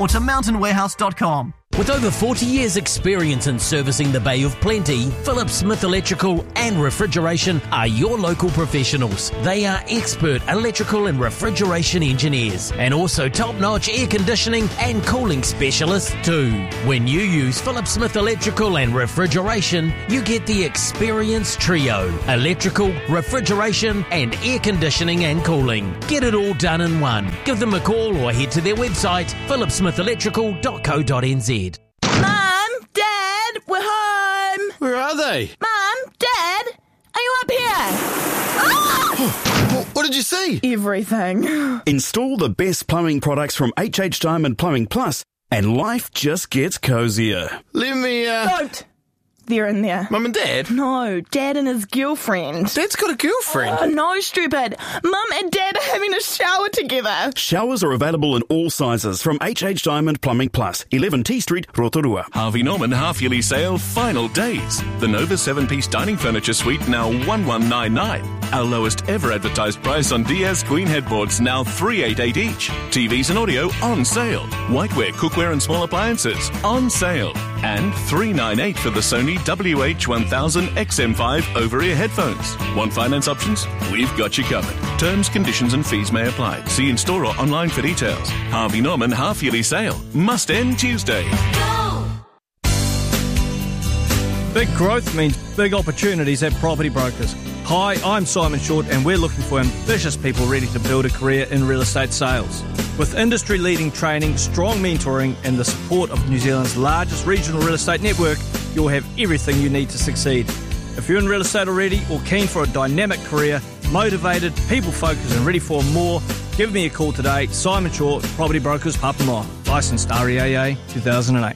or to mountainwarehouse.com. With over 40 years' experience in servicing the Bay of Plenty, Philip Smith Electrical and Refrigeration are your local professionals. They are expert electrical and refrigeration engineers and also top-notch air conditioning and cooling specialists too. When you use Philip Smith Electrical and Refrigeration, you get the experience trio: electrical, refrigeration and air conditioning and cooling. Get it all done in one. Give them a call or head to their website, philipsmithelectrical.co.nz. Mum, Dad, we're home. Where are they? Mum, Dad, are you up here? Ah! What did you see? Everything. Install the best plumbing products from HH Diamond Plumbing Plus and life just gets cozier. Let me, Don't. They're in there. Mum and Dad? No, Dad and his girlfriend. Dad's got a girlfriend. Oh, no, stupid. Mum and Dad are having a shower together. Showers are available in all sizes from HH Diamond Plumbing Plus, 11 T Street, Rotorua. Harvey Norman half-yearly sale final days. The Nova 7-piece dining furniture suite now $1,199. Our lowest ever advertised price on Diaz Queen headboards now $388 each. TVs and audio on sale. Whiteware, cookware and small appliances on sale. And $398 for the Sony WH-1000 XM5 over-ear headphones. Want finance options? We've got you covered. Terms, conditions and fees may apply. See in-store or online for details. Harvey Norman half-yearly sale. Must end Tuesday. Big growth means big opportunities at Property Brokers. Hi, I'm Simon Short and we're looking for ambitious people ready to build a career in real estate sales. With industry-leading training, strong mentoring and the support of New Zealand's largest regional real estate network, you'll have everything you need to succeed. If you're in real estate already or keen for a dynamic career, motivated, people-focused and ready for more, give me a call today. Simon Short, Property Brokers, Papamoa. Licensed REAA 2008.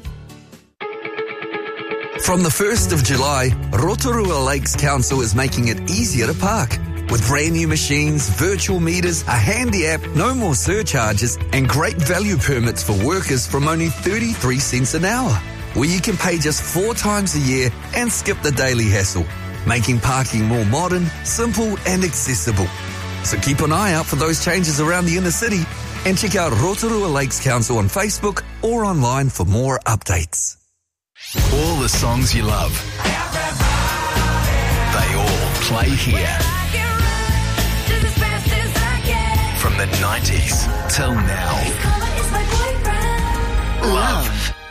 From the 1st of July, Rotorua Lakes Council is making it easier to park. With brand new machines, virtual meters, a handy app, no more surcharges, and great value permits for workers from only 33 cents an hour, where you can pay just 4 times a year and skip the daily hassle, making parking more modern, simple and accessible. So keep an eye out for those changes around the inner city and check out Rotorua Lakes Council on Facebook or online for more updates. All the songs you love, they all play here. From the 90s till now. Love